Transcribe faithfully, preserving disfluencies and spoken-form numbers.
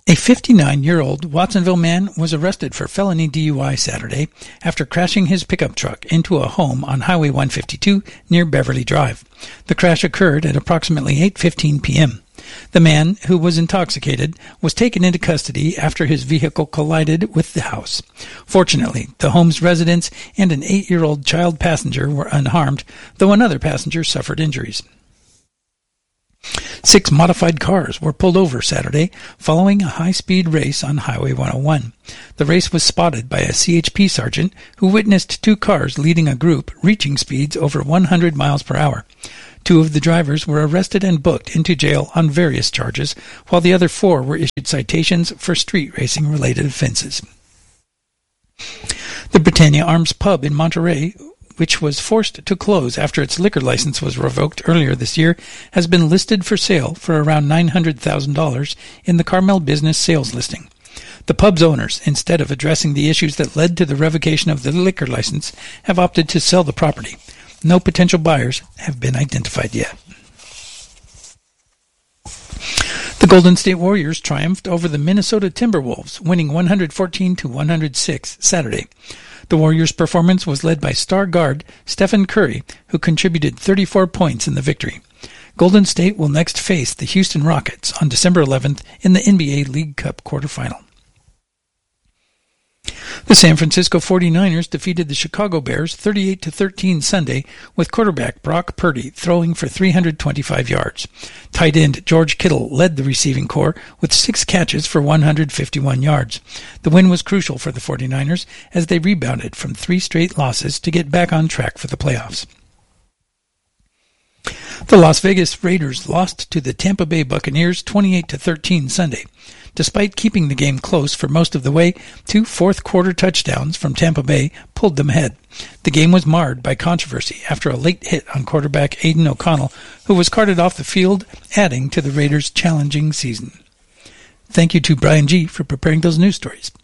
A fifty-nine-year-old Watsonville man was arrested for felony D U I Saturday after crashing his pickup truck into a home on Highway one fifty-two near Beverly Drive. The crash occurred at approximately eight fifteen p.m. The man, who was intoxicated, was taken into custody after his vehicle collided with the house. Fortunately, the home's residents and an eight-year-old child passenger were unharmed, though another passenger suffered injuries. Six modified cars were pulled over Saturday following a high-speed race on Highway one oh one. The race was spotted by a C H P sergeant who witnessed two cars leading a group reaching speeds over one hundred miles per hour. Two of the drivers were arrested and booked into jail on various charges, while the other four were issued citations for street racing-related offenses. The Britannia Arms pub in Monterey, which was forced to close after its liquor license was revoked earlier this year, has been listed for sale for around nine hundred thousand dollars in the Carmel Business Sales listing. The pub's owners, instead of addressing the issues that led to the revocation of the liquor license, have opted to sell the property. No potential buyers have been identified yet. The Golden State Warriors triumphed over the Minnesota Timberwolves, winning one hundred fourteen to one hundred six Saturday. The Warriors' performance was led by star guard Stephen Curry, who contributed thirty-four points in the victory. Golden State will next face the Houston Rockets on December eleventh in the N B A League Cup quarterfinal. The San Francisco forty-niners defeated the Chicago Bears thirty-eight to thirteen Sunday, with quarterback Brock Purdy throwing for three hundred twenty-five yards. Tight end George Kittle led the receiving corps with six catches for one hundred fifty-one yards. The win was crucial for the forty-niners as they rebounded from three straight losses to get back on track for the playoffs. The Las Vegas Raiders lost to the Tampa Bay Buccaneers twenty-eight to thirteen Sunday. Despite keeping the game close for most of the way, two fourth-quarter touchdowns from Tampa Bay pulled them ahead. The game was marred by controversy after a late hit on quarterback Aidan O'Connell, who was carted off the field, adding to the Raiders' challenging season. Thank you to Brian G. for preparing those news stories.